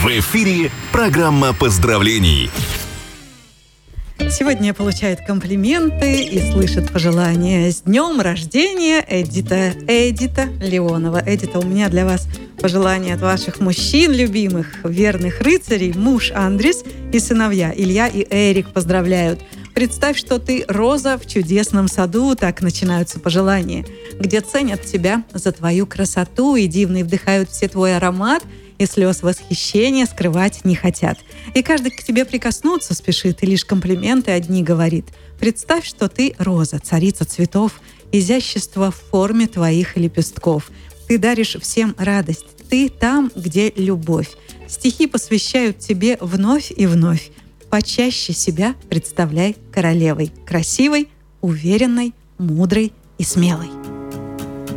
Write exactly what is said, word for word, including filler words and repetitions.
В эфире программа поздравлений. Сегодня получает комплименты и слышит пожелания. С днем рождения Эдита. Эдита Леонова. Эдита, у меня для вас пожелания от ваших мужчин любимых, верных рыцарей. Муж Андрис и сыновья Илья и Эрик поздравляют. Представь, что ты роза в чудесном саду, так начинаются пожелания, где ценят тебя за твою красоту и дивно вдыхают все твой аромат, и слез восхищения скрывать не хотят. И каждый к тебе прикоснуться спешит, и лишь комплименты одни говорит. Представь, что ты роза, царица цветов, изящество в форме твоих лепестков. Ты даришь всем радость, ты там, где любовь. Стихи посвящают тебе вновь и вновь. Почаще себя представляй королевой, красивой, уверенной, мудрой и смелой.